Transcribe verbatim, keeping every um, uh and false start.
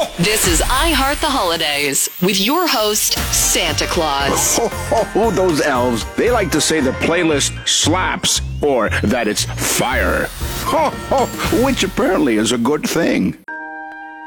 This is I Heart the Holidays with your host, Santa Claus. Ho, ho, ho, those elves, they like to say the playlist slaps or that it's fire. Ho, ho, which apparently is a good thing.